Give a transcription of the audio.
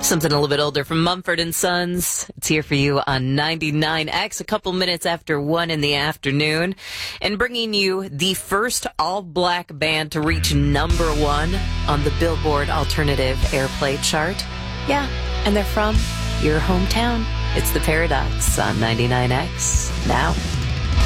Something a little bit older from Mumford & Sons. It's here for you on 99X, a couple minutes after 1 in the afternoon, and bringing you the first all-black band to reach number 1 on the Billboard Alternative Airplay chart. Yeah, and they're from your hometown. It's The Paradox on 99X now.